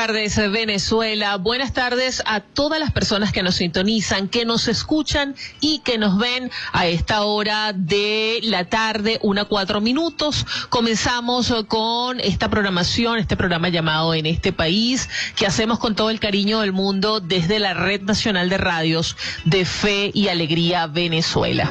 tardes, Venezuela. Buenas tardes a todas las personas que nos sintonizan, que nos escuchan y que nos ven a esta hora de la tarde, 1:04. Comenzamos con esta programación, este programa llamado En este País, que hacemos con todo el cariño del mundo desde la Red Nacional de Radios de Fe y Alegría Venezuela.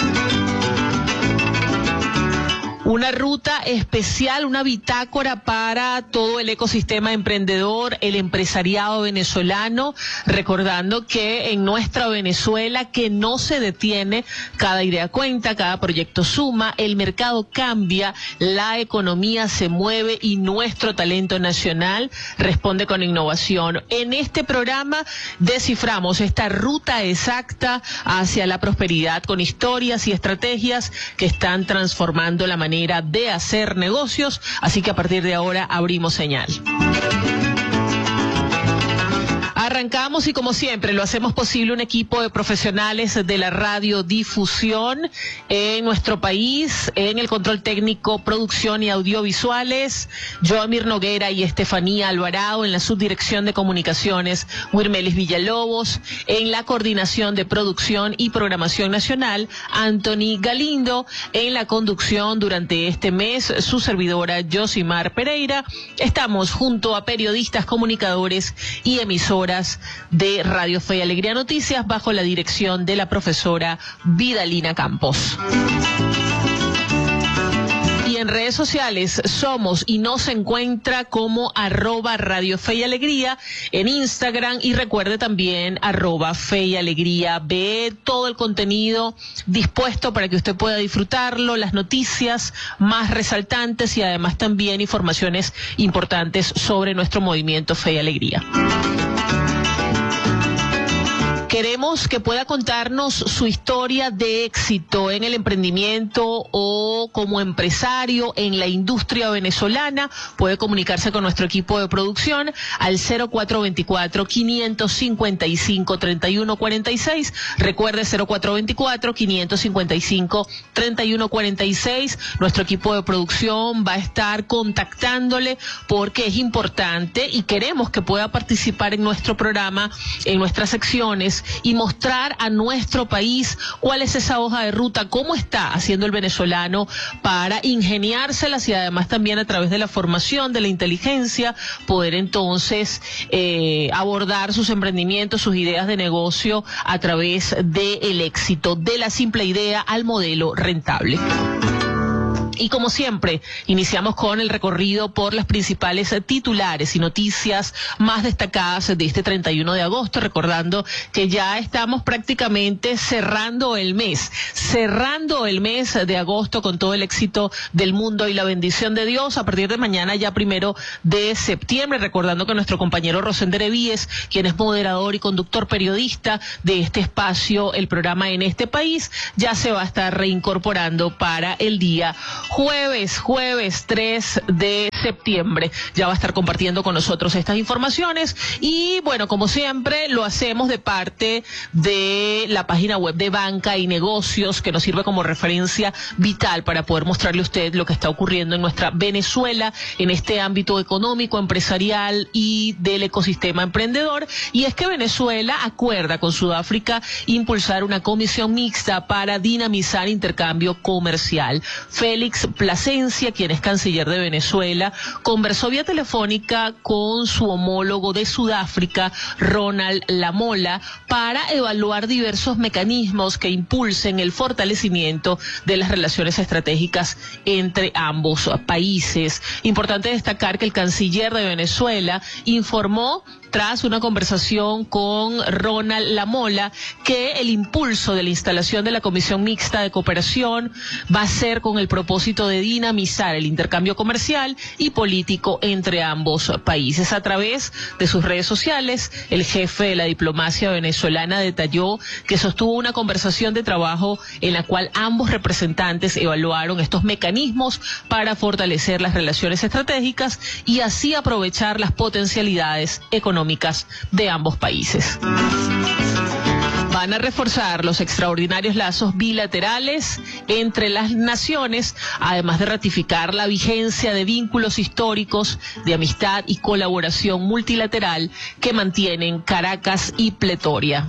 Una ruta especial, una bitácora para todo el ecosistema emprendedor, el empresariado venezolano, recordando que en nuestra Venezuela que no se detiene, cada idea cuenta, cada proyecto suma, el mercado cambia, la economía se mueve y nuestro talento nacional responde con innovación. En este programa desciframos esta ruta exacta hacia la prosperidad con historias y estrategias que están transformando la manera de hacer negocios, así que a partir de ahora abrimos señal. Arrancamos y como siempre lo hacemos posible un equipo de profesionales de la radiodifusión en nuestro país, en el control técnico, producción y audiovisuales, Joamir Noguera y Estefanía Alvarado, en la subdirección de comunicaciones, Wirmelis Villalobos, en la coordinación de producción y programación nacional, Anthony Galindo, en la conducción durante este mes, su servidora Yosimar Pereira. Estamos junto a periodistas, comunicadores y emisoras de Radio Fe y Alegría Noticias bajo la dirección de la profesora Vidalina Campos. Y en redes sociales somos y nos encuentra como @Radio Fe y Alegría en Instagram, y recuerde también @Fe y Alegría. Ve todo el contenido dispuesto para que usted pueda disfrutarlo, las noticias más resaltantes y además también informaciones importantes sobre nuestro movimiento Fe y Alegría. Queremos que pueda contarnos su historia de éxito en el emprendimiento o como empresario en la industria venezolana. Puede comunicarse con nuestro equipo de producción al 0424-555-3146. Recuerde, 0424-555-3146. Nuestro equipo de producción va a estar contactándole porque es importante y queremos que pueda participar en nuestro programa, en nuestras secciones, y mostrar a nuestro país cuál es esa hoja de ruta, cómo está haciendo el venezolano para ingeniárselas y además también a través de la formación, de la inteligencia, poder entonces abordar sus emprendimientos, sus ideas de negocio a través del éxito, de la simple idea al modelo rentable. Y como siempre, iniciamos con el recorrido por las principales titulares y noticias más destacadas de este 31 de agosto, recordando que ya estamos prácticamente cerrando el mes de agosto con todo el éxito del mundo y la bendición de Dios. A partir de mañana, ya 1 de septiembre, recordando que nuestro compañero Rosender Evíes, quien es moderador y conductor periodista de este espacio, el programa En este País, ya se va a estar reincorporando para el día jueves 3 de septiembre. Ya va a estar compartiendo con nosotros estas informaciones y bueno, como siempre lo hacemos de parte de la página web de Banca y Negocios, que nos sirve como referencia vital para poder mostrarle a usted lo que está ocurriendo en nuestra Venezuela en este ámbito económico, empresarial y del ecosistema emprendedor. Y es que Venezuela acuerda con Sudáfrica impulsar una comisión mixta para dinamizar intercambio comercial. Félix Plasencia, quien es canciller de Venezuela, conversó vía telefónica con su homólogo de Sudáfrica, Ronald Lamola, para evaluar diversos mecanismos que impulsen el fortalecimiento de las relaciones estratégicas entre ambos países. Importante destacar que el canciller de Venezuela informó, tras una conversación con Ronald Lamola, que el impulso de la instalación de la Comisión Mixta de Cooperación va a ser con el propósito de dinamizar el intercambio comercial y político entre ambos países. A través de sus redes sociales, el jefe de la diplomacia venezolana detalló que sostuvo una conversación de trabajo en la cual ambos representantes evaluaron estos mecanismos para fortalecer las relaciones estratégicas y así aprovechar las potencialidades económicas de ambos países. Van a reforzar los extraordinarios lazos bilaterales entre las naciones, además de ratificar la vigencia de vínculos históricos de amistad y colaboración multilateral que mantienen Caracas y Pretoria.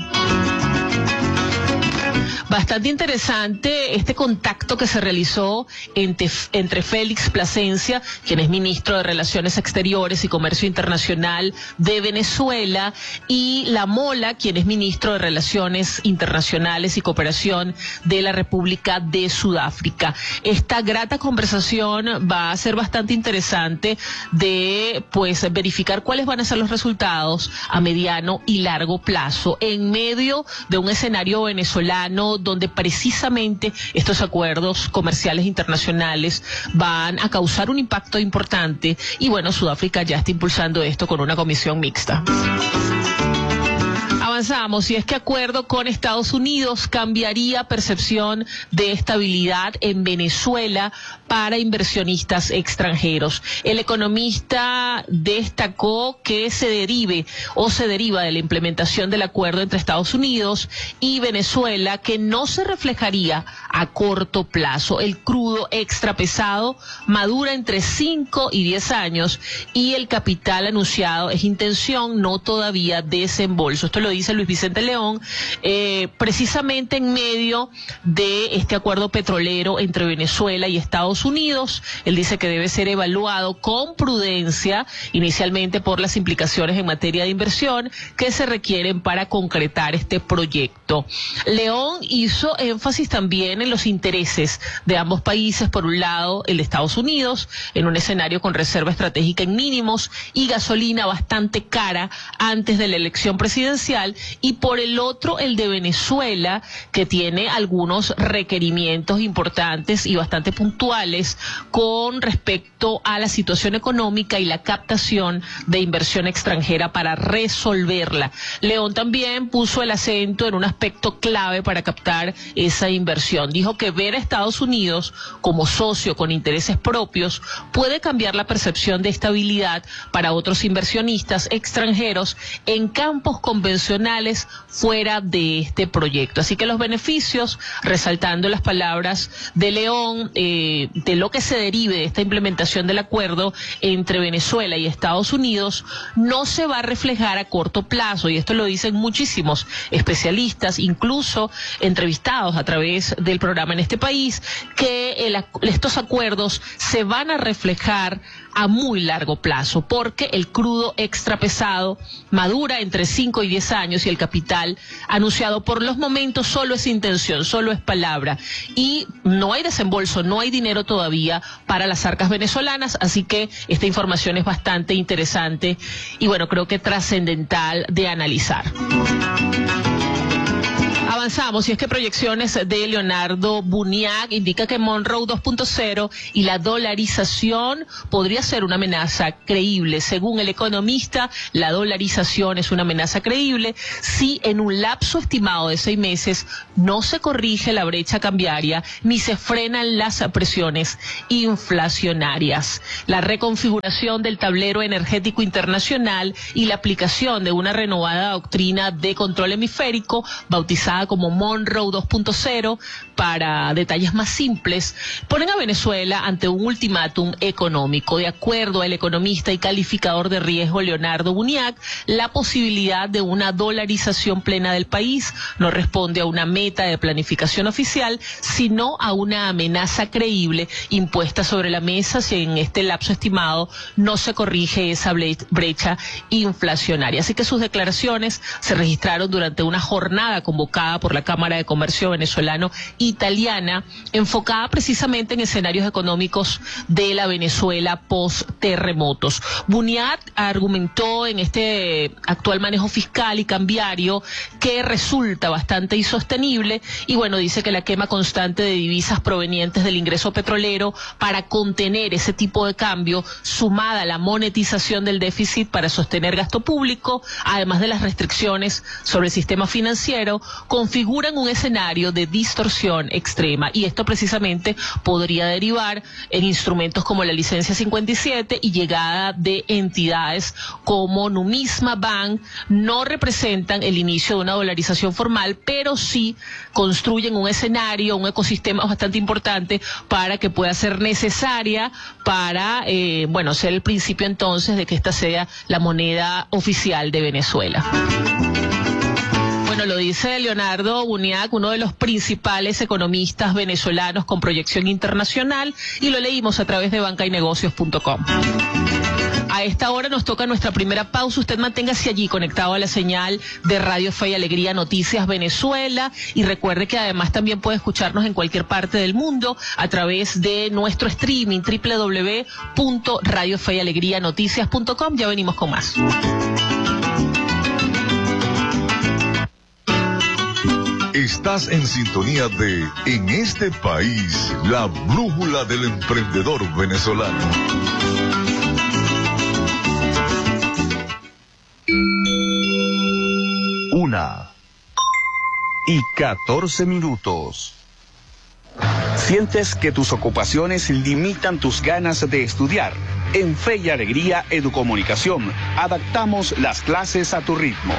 Bastante interesante este contacto que se realizó entre Félix Plasencia, quien es ministro de Relaciones Exteriores y Comercio Internacional de Venezuela, y La Mola, quien es ministro de Relaciones Internacionales y Cooperación de la República de Sudáfrica. Esta grata conversación va a ser bastante interesante de verificar cuáles van a ser los resultados a mediano y largo plazo en medio de un escenario venezolano donde precisamente estos acuerdos comerciales internacionales van a causar un impacto importante y bueno, Sudáfrica ya está impulsando esto con una comisión mixta. Avanzamos, y es que acuerdo con Estados Unidos cambiaría percepción de estabilidad en Venezuela para inversionistas extranjeros. El economista destacó que se deriva de la implementación del acuerdo entre Estados Unidos y Venezuela, que no se reflejaría a corto plazo. El crudo extra pesado madura entre 5 y 10 años y el capital anunciado es intención, no todavía desembolso. Esto lo dice Luis Vicente León, precisamente en medio de este acuerdo petrolero entre Venezuela y Estados Unidos. Él dice que debe ser evaluado con prudencia, inicialmente por las implicaciones en materia de inversión que se requieren para concretar este proyecto. León hizo énfasis también en los intereses de ambos países. Por un lado, el de Estados Unidos, en un escenario con reserva estratégica en mínimos y gasolina bastante cara antes de la elección presidencial, y por el otro, el de Venezuela, que tiene algunos requerimientos importantes y bastante puntuales con respecto a la situación económica y la captación de inversión extranjera para resolverla. León también puso el acento en un aspecto clave para captar esa inversión. Dijo que ver a Estados Unidos como socio con intereses propios puede cambiar la percepción de estabilidad para otros inversionistas extranjeros en campos convencionales fuera de este proyecto. Así que los beneficios, resaltando las palabras de León, de lo que se derive de esta implementación del acuerdo entre Venezuela y Estados Unidos, no se va a reflejar a corto plazo, y esto lo dicen muchísimos especialistas, incluso entrevistados a través del programa en este país, que estos acuerdos se van a reflejar a muy largo plazo, porque el crudo extra pesado madura entre 5 y 10 años y el capital anunciado por los momentos solo es intención, solo es palabra, y no hay desembolso, no hay dinero todavía para las arcas venezolanas, así que esta información es bastante interesante y bueno, creo que trascendental de analizar. Avanzamos, y es que proyecciones de Leonardo Buñac indica que Monroe 2.0 y la dolarización podría ser una amenaza creíble. Según el economista, la dolarización es una amenaza creíble si en un lapso estimado de 6 meses no se corrige la brecha cambiaria ni se frenan las presiones inflacionarias. La reconfiguración del tablero energético internacional y la aplicación de una renovada doctrina de control hemisférico, bautizada como Monroe 2.0, para detalles más simples, ponen a Venezuela ante un ultimátum económico. De acuerdo al economista y calificador de riesgo Leonardo Buñac, la posibilidad de una dolarización plena del país no responde a una meta de planificación oficial, sino a una amenaza creíble impuesta sobre la mesa si en este lapso estimado no se corrige esa brecha inflacionaria. Así que sus declaraciones se registraron durante una jornada convocada por la Cámara de Comercio Venezolano-Italiana, enfocada precisamente en escenarios económicos de la Venezuela post-terremotos. Buñac argumentó en este actual manejo fiscal y cambiario que resulta bastante insostenible y bueno, dice que la quema constante de divisas provenientes del ingreso petrolero para contener ese tipo de cambio, sumada a la monetización del déficit para sostener gasto público, además de las restricciones sobre el sistema financiero, confirma configuran un escenario de distorsión extrema, y esto precisamente podría derivar en instrumentos como la licencia 57 y llegada de entidades como Numisma Bank. No representan el inicio de una dolarización formal, pero sí construyen un escenario, un ecosistema bastante importante para que pueda ser necesaria para, ser el principio entonces de que esta sea la moneda oficial de Venezuela. Bueno, lo dice Leonardo Buniac, uno de los principales economistas venezolanos con proyección internacional, y lo leímos a través de bancaynegocios.com. A esta hora nos toca nuestra primera pausa. Usted manténgase allí conectado a la señal de Radio Fe y Alegría Noticias Venezuela, y recuerde que además también puede escucharnos en cualquier parte del mundo a través de nuestro streaming www.radiofeyalegrianoticias.com. Ya venimos con más. Estás en sintonía de En este país, la brújula del emprendedor venezolano. 1:14. ¿Sientes que tus ocupaciones limitan tus ganas de estudiar? En Fe y Alegría Educomunicación, adaptamos las clases a tu ritmo.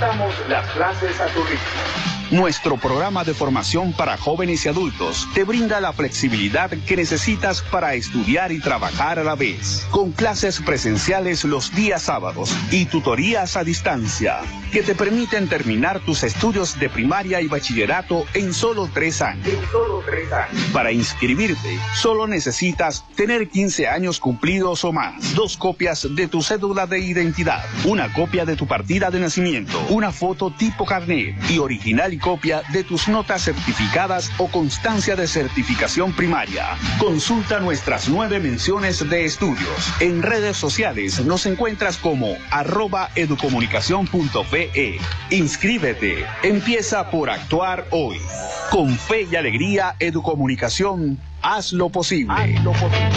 Nuestro programa de formación para jóvenes y adultos te brinda la flexibilidad que necesitas para estudiar y trabajar a la vez, con clases presenciales los días sábados y tutorías a distancia, que te permiten terminar tus estudios de primaria y bachillerato en solo 3 años. Para inscribirte, solo necesitas tener 15 años cumplidos o más, 2 copias de tu cédula de identidad, una copia de tu partida de nacimiento, una foto tipo carnet y original y copia de tus notas certificadas o constancia de certificación primaria. Consulta nuestras 9 menciones de estudios. En redes sociales nos encuentras como @educomunicacion.fe. Inscríbete. Empieza por actuar hoy. Con Fe y Alegría Educomunicación, haz lo posible.